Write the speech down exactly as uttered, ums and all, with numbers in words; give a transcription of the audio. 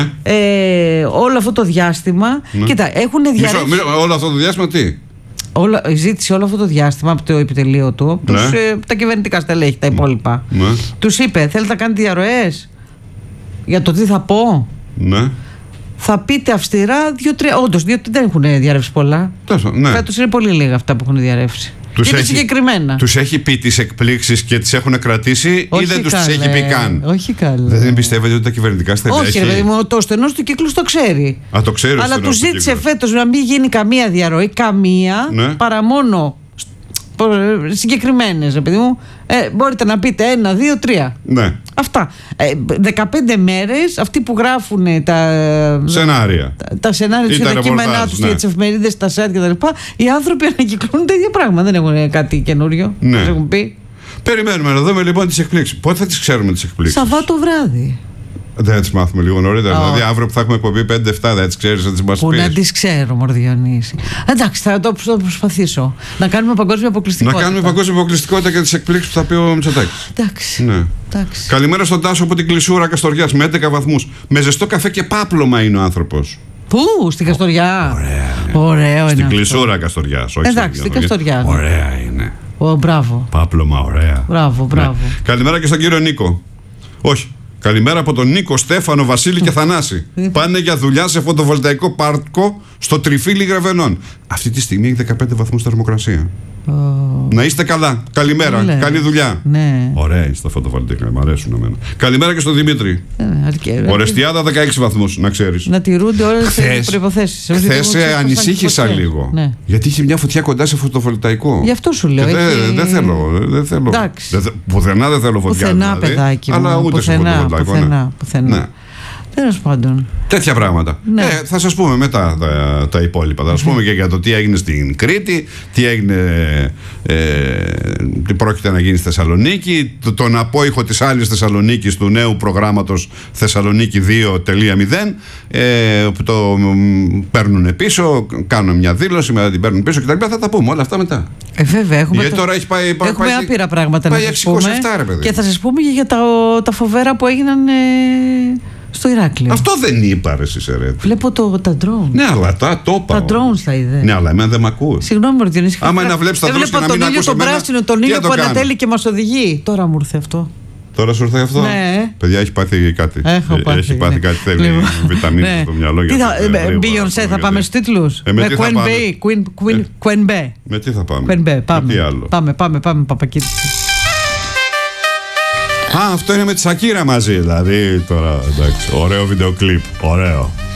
Ε, όλο αυτό το διάστημα. Ναι. Κοίτα, έχουν διαρρεύσει. Μισό, μισό, όλο αυτό το διάστημα τι? Όλο, ζήτησε όλο αυτό το διάστημα από το επιτελείο του, από τους, ναι. ε, τα κυβερνητικά στελέχη, τα υπόλοιπα. Ναι. Τους είπε: θέλετε να κάνετε διαρροές για το τι θα πω? Ναι. Θα πείτε αυστηρά δύο-τρία. Όντως, διότι δεν έχουν διαρρεύσει πολλά. Ναι. Φέτος είναι πολύ λίγα αυτά που έχουν διαρρεύσει. Τους είναι έχει, συγκεκριμένα. Τους έχει πει τις εκπλήξεις και τις έχουν κρατήσει, όχι ή δεν τους τις έχει πει καν? Όχι καλά. Δεν πιστεύετε ότι τα κυβερνητικά στελέχη? Όχι, ρε παιδί μου, το στενός του κύκλου το ξέρει. Α, το ξέρει. Αλλά του ζήτησε φέτος να μην γίνει καμία διαρροή, καμία, ναι. παρά μόνο συγκεκριμένες, ρε παιδί μου. Ε, μπορείτε να πείτε ένα, δύο, τρία. Ναι. Αυτά. Ε, δεκαπέντε μέρες αυτοί που γράφουν τα σενάρια, τα, τα σενάρια του, τα κείμενά τους, ναι. τις εφημερίδες, τα site κτλ. Οι άνθρωποι ανακυκλώνουν τα ίδια πράγματα. Δεν έχουν κάτι καινούριο. Ναι. Μας έχουν πει. Περιμένουμε να δούμε λοιπόν τις εκπλήξεις. Πότε θα τις ξέρουμε τις εκπλήξεις? Σαββάτο βράδυ. Δεν θα τις μάθουμε λίγο νωρίτερα? Oh. Δηλαδή αύριο που θα έχουμε εκπομπή πέντε εφτά δεν τις ξέρεις, θα τις μας πεις? Πού να τις ξέρω, μωρ Διονύση. Εντάξει, θα το, θα το προσπαθήσω. Να κάνουμε παγκόσμια αποκλειστικότητα. Να κάνουμε παγκόσμια αποκλειστικότητα για τις εκπλήξεις που θα πει ο Μητσοτάκης. Εντάξει. Ναι. Εντάξει. Καλημέρα στον Τάσο από την Κλεισούρα Καστοριάς με έντεκα βαθμούς. Με ζεστό καφέ και πάπλωμα είναι ο άνθρωπος. Πού, στην Καστοριά? Ωραία. Ωραίο είναι. Στην Κλεισούρα Καστοριάς. Εντάξει, στην Καστοριά. Ωραία είναι. Ω, μπράβο. Πάπλωμα, ωραία. Μπράβο, μπράβο. Ναι. Καλημέρα και στον κύριο Νίκο. Όχι. Καλημέρα από τον Νίκο, Στέφανο, Βασίλη και Θανάση. Πάνε για δουλειά σε φωτοβολταϊκό πάρκο στο Τριφύλι Γρεβενών. Αυτή τη στιγμή έχει δεκαπέντε βαθμούς θερμοκρασία. Oh. Να είστε καλά. Καλημέρα. Λε. Καλή δουλειά. Ναι. Ωραία είναι στα φωτοβολταϊκά. Μ' αρέσουν εμένα. Καλημέρα και στον Δημήτρη. Yeah, Ορεστιάδα δεκαέξι βαθμούς, να ξέρεις. Να τηρούνται όλες τις προϋποθέσεις. Χθες ανησύχησα λίγο. Ναι. Γιατί είχε μια φωτιά κοντά σε φωτοβολταϊκό. Γι' αυτό σου λέω. Δεν έχει... δε θέλω. Δεν θέλω. Δεν, πουθενά δεν θέλω φωτιά. Πουθενά, δηλαδή, παιδάκι μου. Αλλά ούτε πουθενά, σε φωτοβολταϊκό. Πουθενά. Ναι. πουθενά. Ναι. Τέλος πάντων. Τέτοια πράγματα. Ναι. Ε, θα σας πούμε μετά τα, τα υπόλοιπα. Θα σας πούμε και για το τι έγινε στην Κρήτη, τι έγινε, ε, τι πρόκειται να γίνει στη Θεσσαλονίκη, το, τον απόϊχο της άλλης Θεσσαλονίκης του νέου προγράμματος Θεσσαλονίκη δύο τελεία μηδέν, ε, που το παίρνουν πίσω, κάνουν μια δήλωση, μετά την παίρνουν πίσω κτλ. Θα τα πούμε όλα αυτά μετά. Ε, βέβαια, έχουμε, το... τώρα έχει πάει, έχουμε πάει, άπειρα πράγματα πάει να σας πούμε. Ρε, παιδί. Και θα σας πούμε και για τα, τα φοβέρα που έγιναν ε, στο Ηράκλειο. Αυτό δεν είπα ρε εσύ ρε. Βλέπω το, τα drones. Ναι, αλλά τα το είπα. Τα drones θα είδε. Ναι, αλλά εμένα δεν μ' ακούς. Συγγνώμη, Μορδιονύση. Άμα να βλέπεις τα drones και να μην ακούς τον πράσινο, τον ήλιο που ανατέλει και μας οδηγεί. Τώρα μου ήρθε αυτό. Τώρα σου ήρθε αυτό. Ναι. Παιδιά, έχει πάθει κάτι. Έχω πάθει, έχει πάθει ναι. κάτι. Θέλει λοιπόν, βιταμίνες ναι. στο μυαλό. Τι θα, Beyoncé, θα πάμε στους τίτλους. Ε, με τι θα πάμε. Queen. Με τι θα πάμε. Queen Bee. Πάμε. Τι άλλο. Πάμε, πάμε, πάμε, Παπακίτη. Α, αυτό είναι με τη Σακύρα μαζί. Δηλαδή τώρα, εντάξει, ωραίο βίντεο κλιπ. Ωραίο.